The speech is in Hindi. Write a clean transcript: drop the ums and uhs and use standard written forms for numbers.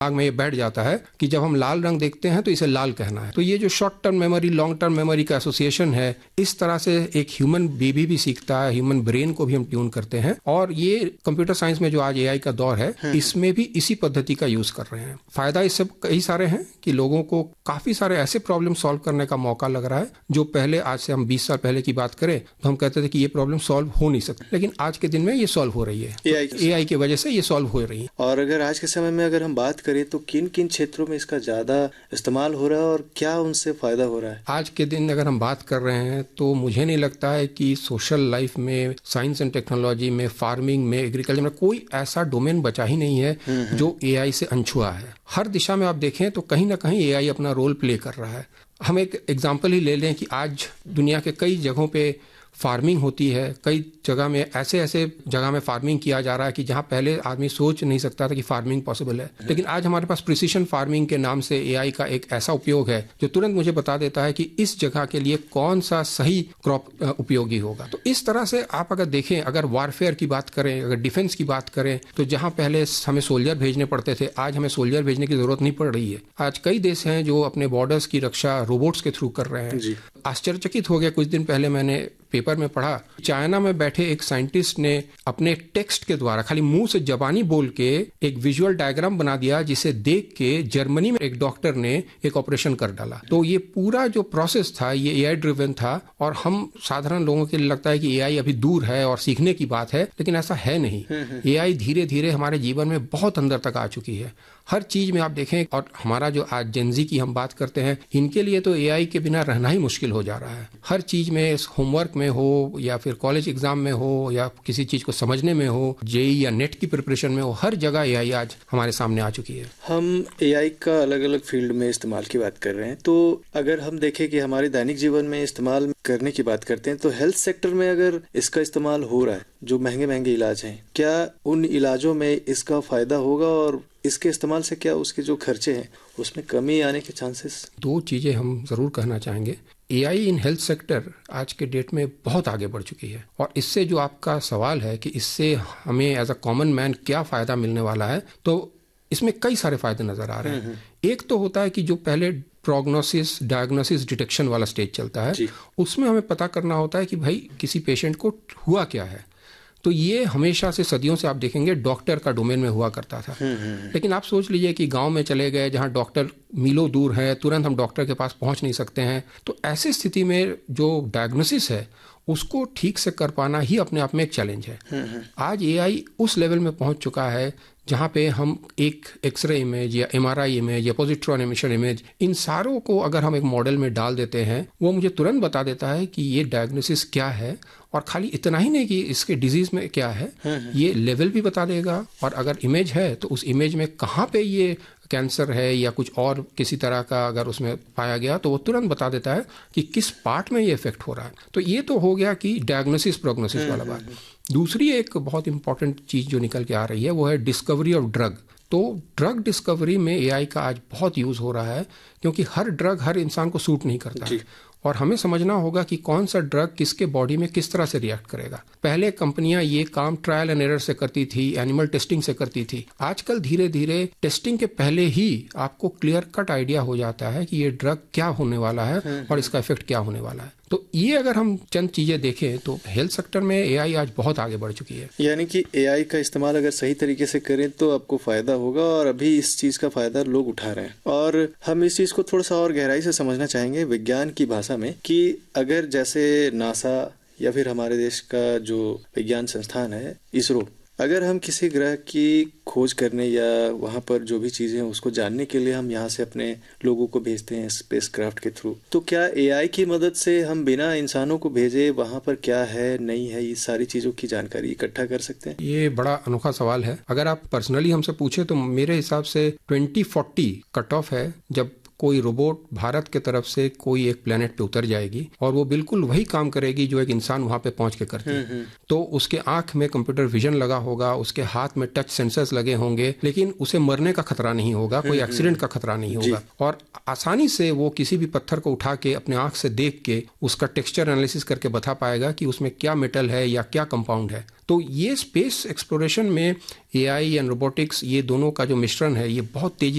दिमाग में ये बैठ जाता है कि जब हम लाल रंग देखते हैं तो इसे लाल कहना है। तो ये जो short term memory long term memory का एसोसिएशन है, इस तरह से एक ह्यूमन बेबी भी सीखता है, ह्यूमन ब्रेन को भी हम ट्यून करते हैं। और ये कंप्यूटर साइंस में जो आज एआई का दौर है, इसमें भी इसी पद्धति का यूज कर रहे हैं। फायदा इससे कई सारे हैं कि लोगों को काफी सारे ऐसे प्रॉब्लम सॉल्व करने का मौका लग रहा है जो पहले, आज से हम 20 साल पहले की बात करें तो हम कहते थे कि ये प्रॉब्लम सॉल्व हो नहीं सकती, लेकिन आज के दिन में ये सॉल्व हो रही है, एआई की वजह से ये सॉल्व हो रही है। और अगर आज के समय में अगर हम बात करें तो किन किन क्षेत्रों में इसका ज्यादा इस्तेमाल हो रहा है और क्या उनसे फायदा हो रहा है? आज के दिन अगर हम बात कर रहे हैं तो मुझे नहीं लगता है कि सोशल लाइफ में, साइंस एंड टेक्नोलॉजी में, फार्मिंग में, एग्रीकल्चर में कोई ऐसा डोमेन बचा ही नहीं है जो एआई से अनछुआ है। हर दिशा में आप देखें तो कहीं ना कहीं एआई अपना रोल प्ले कर रहा है। हम एक एग्जांपल ही ले लें कि आज दुनिया के कई जगहों पे फार्मिंग होती है, कई जगह में ऐसे जगह में फार्मिंग किया जा रहा है कि जहां पहले आदमी सोच नहीं सकता था कि फार्मिंग पॉसिबल है। लेकिन आज हमारे पास प्रिसिशन फार्मिंग के नाम से एआई का एक ऐसा उपयोग है जो तुरंत मुझे बता देता है कि इस जगह के लिए कौन सा सही क्रॉप उपयोगी होगा। तो इस तरह से आप अगर देखें, अगर वारफेयर की बात करें, अगर डिफेंस की बात करें, तो जहां पहले हमें सोल्जर भेजने पड़ते थे, आज हमें सोल्जर भेजने की जरूरत नहीं पड़ रही है। आज कई देश हैं जो अपने बॉर्डर्स की रक्षा रोबोट्स के थ्रू कर रहे हैं। आश्चर्यचकित हो गया, कुछ दिन पहले मैंने पेपर में पढ़ा, चाइना में बैठे एक साइंटिस्ट ने अपने टेक्स्ट के द्वारा, खाली मुंह से जबानी बोल के एक विजुअल डायग्राम बना दिया, जिसे देख के जर्मनी में एक डॉक्टर ने एक ऑपरेशन कर डाला। तो ये पूरा जो प्रोसेस था ये एआई ड्रिवन था। और हम साधारण लोगों के लिए लगता है कि एआई अभी दूर है और सीखने की बात है, लेकिन ऐसा है नहीं। एआई धीरे धीरे हमारे जीवन में बहुत अंदर तक आ चुकी है। हर चीज में आप देखें, और हमारा जो आज जेनजी की हम बात करते हैं, इनके लिए तो एआई के बिना रहना ही मुश्किल हो जा रहा है। हर चीज में, होमवर्क में हो या फिर कॉलेज एग्जाम में हो या किसी चीज को समझने में हो, जेई या नेट की प्रिपरेशन में हो, हर जगह एआई आज हमारे सामने आ चुकी है। हम एआई का अलग अलग फील्ड में इस्तेमाल की बात कर रहे हैं, तो अगर हम देखें कि हमारे दैनिक जीवन में इस्तेमाल करने की बात करते हैं तो हेल्थ सेक्टर में अगर इसका इस्तेमाल हो रहा है, जो महंगे महंगे इलाज हैं, क्या उन इलाजों में इसका फायदा होगा और इसके इस्तेमाल से क्या उसके जो खर्चे हैं उसमें कमी आने के चांसेस? दो चीजें हम जरूर कहना चाहेंगे। एआई इन हेल्थ सेक्टर आज के डेट में बहुत आगे बढ़ चुकी है, और इससे जो आपका सवाल है कि इससे हमें एज अ कॉमन मैन क्या फायदा मिलने वाला है, तो इसमें कई सारे फायदे नजर आ रहे हैं। एक तो होता है कि जो पहले प्रोग्नोसिस, डायग्नोसिस, डिटेक्शन वाला स्टेज चलता है, उसमें हमें पता करना होता है कि भाई किसी पेशेंट को हुआ क्या है। तो ये हमेशा से, सदियों से आप देखेंगे डॉक्टर का डोमेन में हुआ करता था। लेकिन आप सोच लीजिए कि गांव में चले गए जहां डॉक्टर मीलों दूर है, तुरंत हम डॉक्टर के पास पहुंच नहीं सकते हैं। तो ऐसी स्थिति में जो डायग्नोसिस है उसको ठीक से कर पाना ही अपने आप में एक चैलेंज है। आज एआई उस लेवल में पहुंच चुका है जहां पे हम एक एक्सरे इमेज या एमआरआई इमेज या पॉजिट्रॉन एमिशन इमेज, इन सारों को अगर हम एक मॉडल में डाल देते हैं, वो मुझे तुरंत बता देता है कि ये डायग्नोसिस क्या है। और खाली इतना ही नहीं कि इसके डिजीज में क्या है, ये लेवल भी बता देगा। और अगर इमेज है तो उस इमेज में कहाँ पे ये कैंसर है या कुछ और किसी तरह का अगर उसमें पाया गया तो वो तुरंत बता देता है कि किस पार्ट में ये इफेक्ट हो रहा है। तो ये तो हो गया कि डायग्नोसिस प्रोग्नोसिस वाला बात। दूसरी एक बहुत इंपॉर्टेंट चीज जो निकल के आ रही है वो है डिस्कवरी ऑफ ड्रग। तो ड्रग डिस्कवरी में एआई का आज बहुत यूज हो रहा है, क्योंकि हर ड्रग हर इंसान को सूट नहीं करता है, और हमें समझना होगा कि कौन सा ड्रग किसके बॉडी में किस तरह से रिएक्ट करेगा। पहले कंपनियां ये काम ट्रायल एंड एरर से करती थी, एनिमल टेस्टिंग से करती थी। आजकल धीरे धीरे टेस्टिंग के पहले ही आपको क्लियर कट आइडिया हो जाता है कि ये ड्रग क्या होने वाला है और इसका इफेक्ट क्या होने वाला है। तो ये अगर हम चंद चीजें देखें तो हेल्थ सेक्टर में एआई आज बहुत आगे बढ़ चुकी है। यानी कि एआई का इस्तेमाल अगर सही तरीके से करें तो आपको फायदा होगा, और अभी इस चीज का फायदा लोग उठा रहे हैं। और हम इस चीज को थोड़ा सा और गहराई से समझना चाहेंगे विज्ञान की भाषा में, कि अगर जैसे नासा या फिर हमारे देश का जो विज्ञान संस्थान है इसरो, अगर हम किसी ग्रह की खोज करने या वहां पर जो भी चीजें हैं उसको जानने के लिए हम यहाँ से अपने लोगों को भेजते हैं स्पेसक्राफ्ट के थ्रू, तो क्या एआई की मदद से हम बिना इंसानों को भेजे वहां पर क्या है नहीं है ये सारी चीजों की जानकारी इकट्ठा कर सकते हैं? ये बड़ा अनोखा सवाल है। अगर आप पर्सनली हमसे पूछे तो मेरे हिसाब से 2040 कट ऑफ है जब कोई रोबोट भारत के तरफ से कोई एक प्लेनेट पे उतर जाएगी और वो बिल्कुल वही काम करेगी जो एक इंसान वहां पे पहुंच के करती है। तो उसके आंख में कंप्यूटर विजन लगा होगा, उसके हाथ में टच सेंसर्स लगे होंगे, लेकिन उसे मरने का खतरा नहीं होगा, कोई एक्सीडेंट का खतरा नहीं होगा और आसानी से वो किसी भी पत्थर को उठा के अपने आंख से देख के उसका टेक्सचर एनालिसिस करके बता पाएगा कि उसमें क्या मेटल है या क्या कंपाउंड है। तो ये स्पेस एक्सप्लोरेशन में एआई एंड रोबोटिक्स, ये दोनों का जो मिश्रण है, ये बहुत तेजी